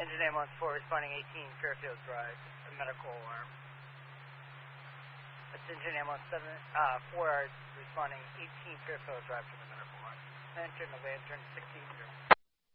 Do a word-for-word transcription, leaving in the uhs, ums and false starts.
Engine ambulance four responding eighteen Fairfield Drive, a medical alarm. That's engine ambulance seven, uh, four responding eighteen Fairfield Drive to the medical alarm. Lantern, the lantern, sixteen zero.